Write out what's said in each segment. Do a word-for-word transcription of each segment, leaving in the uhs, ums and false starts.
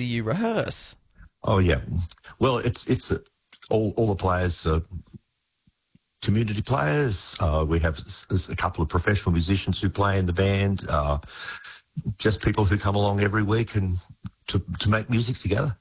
do you rehearse? Oh yeah, well it's it's uh, all all the players. Uh, community players. Uh, we have s- s- a couple of professional musicians who play in the band. Uh, just people who come along every week and to to make music together.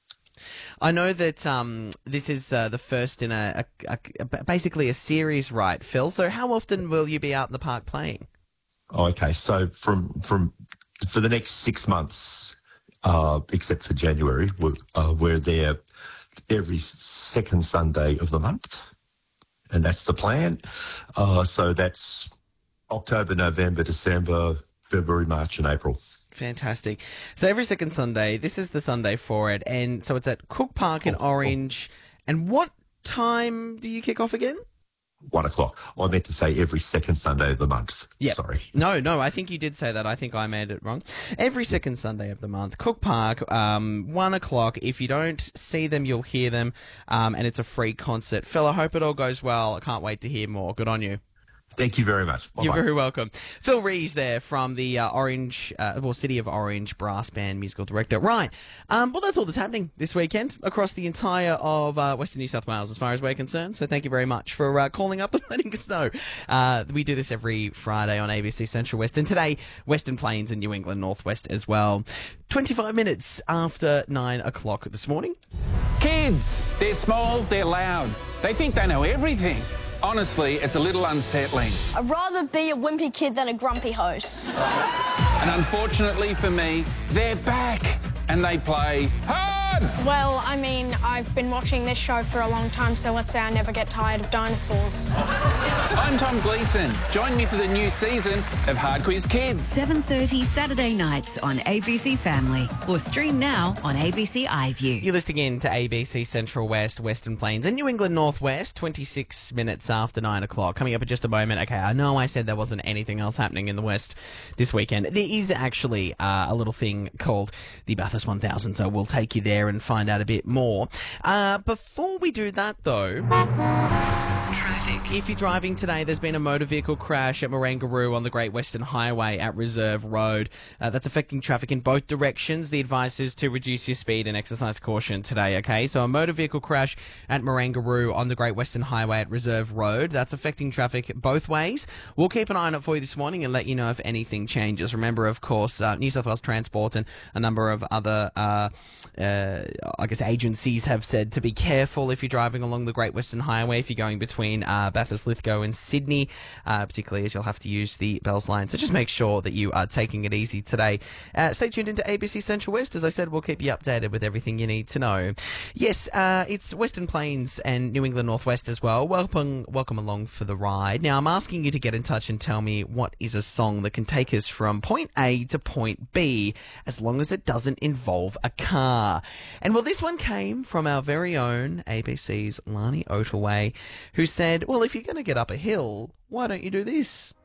I know that um, this is uh, the first in a, a, a basically a series, right, Phil? So how often will you be out in the park playing? Oh, okay, so from from for the next six months, uh, except for January, we're, uh, we're there every s- second Sunday of the month, and that's the plan. Uh, so that's October, November, December, February, March, and April. Fantastic. So every second Sunday, this is the Sunday for it, and so it's at Cook Park in Oh, oh, Orange. And what time do you kick off again? one o'clock. I meant to say every second Sunday of the month. Yeah. Sorry. No, no, I think you did say that. I think I made it wrong. Every second Sunday of the month, Cook Park, um, one o'clock. If you don't see them, you'll hear them, um, and it's a free concert. Phil, I hope it all goes well. I can't wait to hear more. Good on you. Thank you very much. Bye-bye. You're very welcome. Phil Rees there from the uh, Orange, uh, well, City of Orange Brass Band musical director. Right. Um, well, that's all that's happening this weekend across the entire of uh, Western New South Wales as far as we're concerned. So thank you very much for uh, calling up and letting us know. Uh, we do this every Friday on A B C Central West. And today, Western Plains and New England Northwest as well. twenty-five minutes after nine o'clock this morning. Kids, they're small, they're loud. They think they know everything. Honestly, it's a little unsettling. I'd rather be a wimpy kid than a grumpy host. And unfortunately for me, they're back and they play hard. Well, I mean, I've been watching this show for a long time, so let's say I never get tired of dinosaurs. I'm Tom Gleeson. Join me for the new season of Hard Quiz Kids. seven thirty Saturday nights on A B C Family or stream now on A B C iView. You're listening in to A B C Central West, Western Plains and New England Northwest, twenty-six minutes after nine o'clock. Coming up in just a moment. Okay, I know I said there wasn't anything else happening in the West this weekend. There is actually uh, a little thing called the Bathurst one thousand, so we'll take you there and find out a bit more. Uh, before we do that, though... Traffic. If you're driving today, there's been a motor vehicle crash at Marangaroo on the Great Western Highway at Reserve Road. Uh, that's affecting traffic in both directions. The advice is to reduce your speed and exercise caution today, okay? So a motor vehicle crash at Marangaroo on the Great Western Highway at Reserve Road. That's affecting traffic both ways. We'll keep an eye on it for you this morning and let you know if anything changes. Remember, of course, uh, New South Wales Transport and a number of other, uh, uh, I guess, agencies have said to be careful if you're driving along the Great Western Highway, if you're going between uh, Bathurst, Lithgow and Sydney, uh, particularly as you'll have to use the Bells line. So just make sure that you are taking it easy today. Uh, stay tuned into A B C Central West. As I said, we'll keep you updated with everything you need to know. Yes, uh, it's Western Plains and New England Northwest as well. Welcome, welcome along for the ride. Now, I'm asking you to get in touch and tell me what is a song that can take us from point A to point B, as long as it doesn't involve a car. And well, this one came from our very own A B C's Lani Otaway, who said, well, if you're going to get up a hill, why don't you do this?